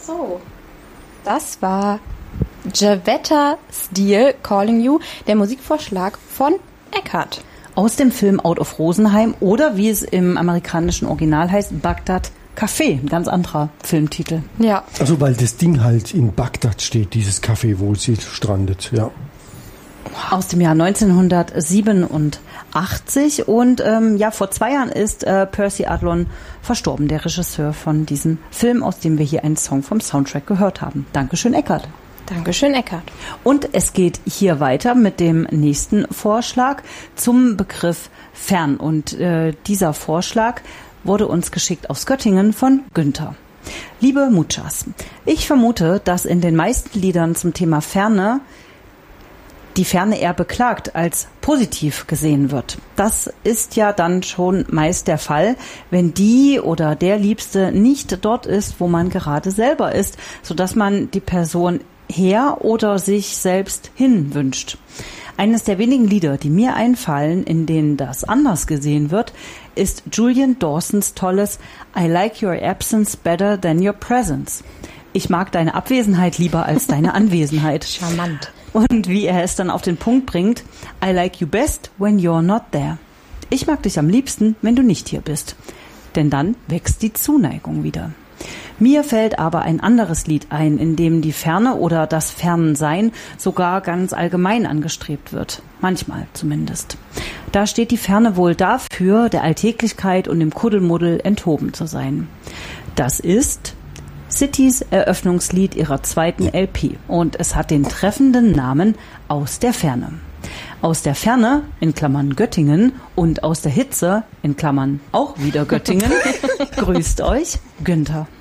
So, das war Jevetta Steele, Calling You, der Musikvorschlag von Eckart. Aus dem Film Out of Rosenheim oder wie es im amerikanischen Original heißt, Bagdad Café, ein ganz anderer Filmtitel. Ja. Also weil das Ding halt in Bagdad steht, dieses Café, wo sie strandet, ja. Aus dem Jahr 1987 und vor 2 Jahren ist Percy Adlon verstorben, der Regisseur von diesem Film, aus dem wir hier einen Song vom Soundtrack gehört haben. Dankeschön, Eckart. Dankeschön, Eckart. Und es geht hier weiter mit dem nächsten Vorschlag zum Begriff fern. Und dieser Vorschlag wurde uns geschickt aus Göttingen von Günther. Liebe Muchas, ich vermute, dass in den meisten Liedern zum Thema Ferne die Ferne eher beklagt als positiv gesehen wird. Das ist ja dann schon meist der Fall, wenn die oder der Liebste nicht dort ist, wo man gerade selber ist, sodass man die Person her oder sich selbst hin wünscht. Eines der wenigen Lieder, die mir einfallen, in denen das anders gesehen wird, ist Julian Dawsons tolles I like your absence better than your presence. Ich mag deine Abwesenheit lieber als deine Anwesenheit. Charmant. Und wie er es dann auf den Punkt bringt, I like you best when you're not there. Ich mag dich am liebsten, wenn du nicht hier bist. Denn dann wächst die Zuneigung wieder. Mir fällt aber ein anderes Lied ein, in dem die Ferne oder das Fernsein sogar ganz allgemein angestrebt wird. Manchmal zumindest. Da steht die Ferne wohl dafür, der Alltäglichkeit und dem Kuddelmuddel enthoben zu sein. Das ist Citys Eröffnungslied ihrer 2. LP und es hat den treffenden Namen Aus der Ferne. Aus der Ferne, in Klammern Göttingen, und aus der Hitze, in Klammern auch wieder Göttingen, grüßt euch Günther.